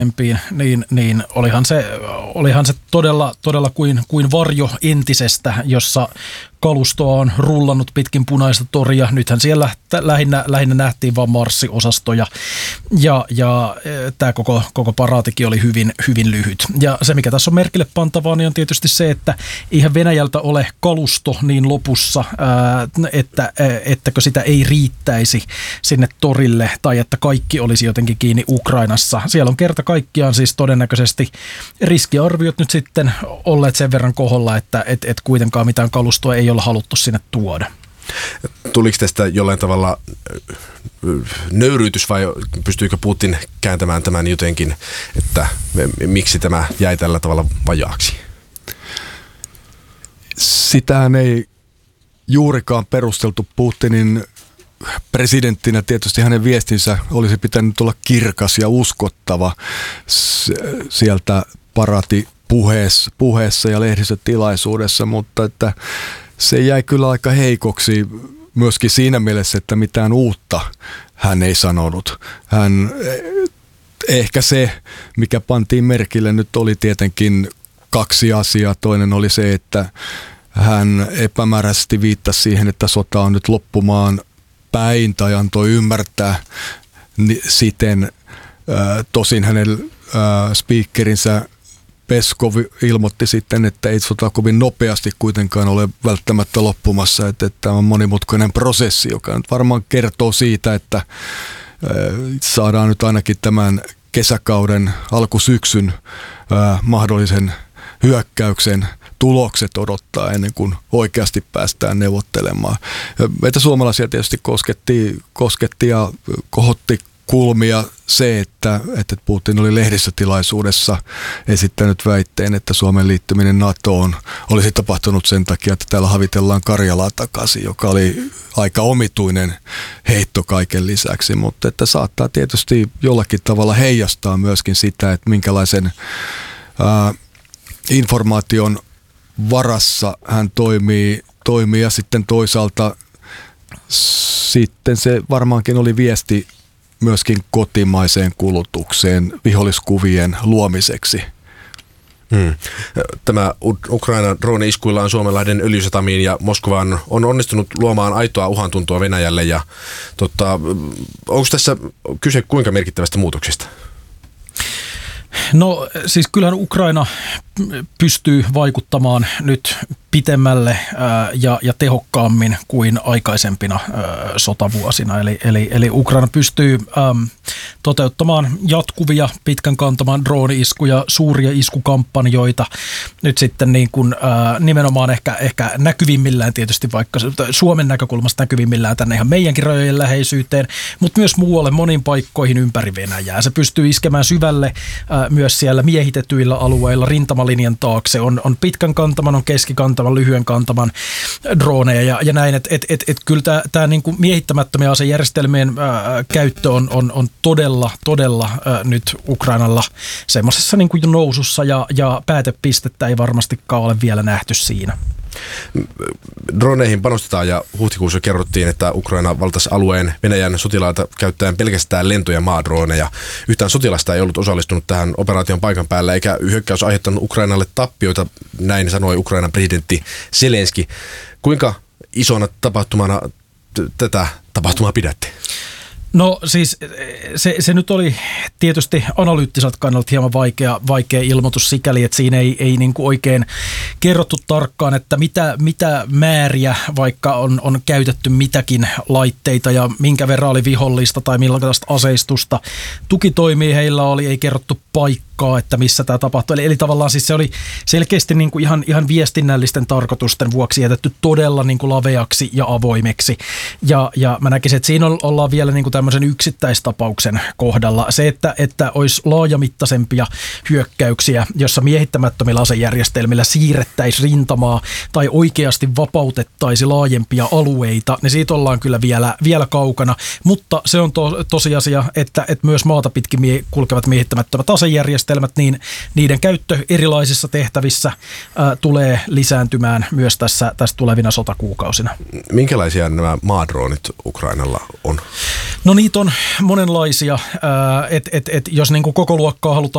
niin olihan se todella kuin varjo entisestä, jossa kalustoa on rullannut pitkin Punaista toria. Nythän siellä lähinnä nähtiin vain marssiosastoja ja tämä koko paraatikin oli hyvin lyhyt. Ja se, mikä tässä on merkille pantavaa, niin on tietysti se, että eihän Venäjältä ole kalusto niin lopussa, ettäkö sitä ei riittäisi sinne torille tai että kaikki olisi jotenkin kiinni Ukrainassa. Siellä on kerta kaikkiaan siis todennäköisesti riskiarviot nyt sitten olleet sen verran koholla, että kuitenkaan mitään kalustoa ei ole haluttu sinne tuoda. Tuliko tästä jollain tavalla nöyryytys vai pystyykö Putin kääntämään tämän jotenkin, että miksi tämä jäi tällä tavalla vajaaksi? Sitähän ei juurikaan perusteltu. Putinin presidenttinä tietysti hänen viestinsä olisi pitänyt olla kirkas ja uskottava sieltä paraatipuheessa ja lehdistötilaisuudessa, mutta että se jäi kyllä aika heikoksi myöskin siinä mielessä, että mitään uutta hän ei sanonut. Ehkä se, mikä pantiin merkille nyt oli tietenkin kaksi asiaa. Toinen oli se, että hän epämääräisesti viittasi siihen, että sota on nyt loppumaan päin tai antoi ymmärtää siten. Tosin hänen speakerinsä Peskov ilmoitti sitten, että ei sota kovin nopeasti kuitenkaan ole välttämättä loppumassa, että tämä on monimutkainen prosessi, joka nyt varmaan kertoo siitä, että saadaan nyt ainakin tämän kesäkauden alkusyksyn mahdollisen hyökkäyksen tulokset odottaa ennen kuin oikeasti päästään neuvottelemaan. Meitä suomalaisia tietysti kosketti ja kohotti kulmia se, että Putin oli lehdistötilaisuudessa esittänyt väitteen, että Suomen liittyminen NATOon olisi tapahtunut sen takia, että täällä havitellaan Karjalaa takaisin, joka oli aika omituinen heitto kaiken lisäksi, mutta että saattaa tietysti jollakin tavalla heijastaa myöskin sitä, että minkälaisen informaation varassa hän toimii ja sitten toisaalta sitten se varmaankin oli viesti myöskin kotimaiseen kulutukseen viholliskuvien luomiseksi. Tämä Ukrainan drone-iskuillaan Suomenlahden öljysatamiin ja Moskovaan on onnistunut luomaan aitoa uhantuntoa Venäjälle. Ja, onko tässä kyse kuinka merkittävästä muutoksesta? No siis kyllähän Ukraina pystyy vaikuttamaan nyt pitemmälle ja tehokkaammin kuin aikaisempina sotavuosina. Eli Ukraina pystyy toteuttamaan jatkuvia pitkän kantaman drone-iskuja, suuria iskukampanjoita. Nyt sitten niin kuin, nimenomaan ehkä näkyvimmillään tietysti vaikka Suomen näkökulmasta näkyvimmillään tänne ihan meidänkin rajojen läheisyyteen, mutta myös muualle moniin paikkoihin ympäri Venäjää. Se pystyy iskemään syvälle myös siellä miehitetyillä alueilla rintamalinjan taakse. On pitkän kantaman, on keskikantaman, lyhyen kantaman droneja ja näin, että kyllä tämä niin kuin miehittämättömien asejärjestelmien käyttö on todella nyt Ukrainalla semmoisessa niin kuin nousussa ja päätepistettä ei varmastikaan ole vielä nähty siinä. Droneihin panostetaan ja huhtikuussa kerrottiin, että Ukraina valtasi alueen Venäjän sotilaita käyttäen pelkästään lento- ja maadroneja. Yhtään sotilasta ei ollut osallistunut tähän operaation paikan päällä eikä hyökkäys aiheuttanut Ukrainalle tappioita, näin sanoi Ukrainan presidentti Zelenski. Kuinka isona tapahtumana tätä tapahtumaa pidätte? No siis se nyt oli tietysti analyyttiseltä kannalta hieman vaikea ilmoitus sikäli, että siinä ei niin kuin oikein kerrottu tarkkaan, että mitä määriä vaikka on käytetty mitäkin laitteita ja minkä verran oli vihollista tai millaista aseistusta. Tukitoimia heillä oli, ei kerrottu paikkaa, että missä tämä tapahtui. Eli tavallaan siis se oli selkeästi niin kuin ihan viestinnällisten tarkoitusten vuoksi jätetty todella niin kuin laveaksi ja avoimeksi. Ja mä näkisin, että siinä ollaan vielä niin kuin tämmöisen yksittäistapauksen kohdalla. Se, että olisi laajamittaisempia hyökkäyksiä, jossa miehittämättömillä asejärjestelmillä siirrettäisiin rintamaa tai oikeasti vapautettaisiin laajempia alueita, niin siitä ollaan kyllä vielä kaukana. Mutta se on tosiasia, että myös maata pitkin kulkevat miehittämättömät asejärjestelmät, niin niiden käyttö erilaisissa tehtävissä tulee lisääntymään myös tässä tulevina sotakuukausina. Minkälaisia nämä maadroonit Ukrainalla on? No niitä on monenlaisia, jos niin kuin koko luokkaa halutaan